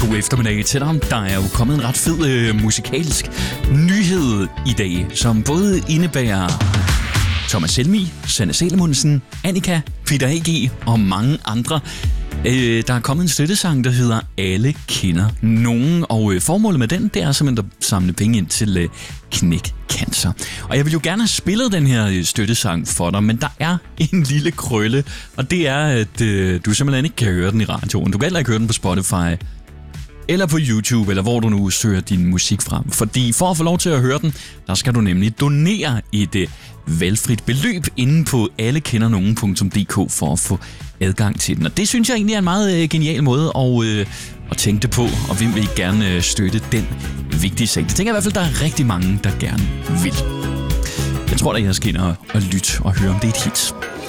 God eftermiddag til dig. Der er jo kommet en ret fed musikalsk nyhed i dag, som både indebærer Thomas Helmig, Sanne Salomonsen, Annika, Peter A.G. og mange andre. Der er kommet en støttesang, der hedder Alle kender nogen, og formålet med den, det er simpelthen at samle penge ind til Knæk Cancer. Og jeg vil jo gerne have spillet den her støttesang for dig, men der er en lille krølle, og det er, at du simpelthen ikke kan høre den i radioen. Du kan heller ikke høre den på Spotify, eller på YouTube, eller hvor du nu søger din musik frem. Fordi for at få lov til at høre den, der skal du nemlig donere et valgfrit beløb inde på allekendernogen.dk for at få adgang til den. Og det synes jeg egentlig er en meget genial måde at tænke det på, og hvem vil gerne støtte den vigtige sag. Det tænker jeg i hvert fald, der er rigtig mange, der gerne vil. Jeg tror da, jeg skal ind og lytte og høre, om det er et hit.